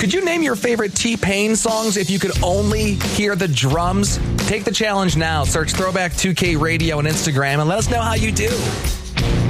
Could you name your favorite T-Pain songs if you could only hear the drums? Take the challenge now. Search Throwback 2K Radio on Instagram and let us know how you do.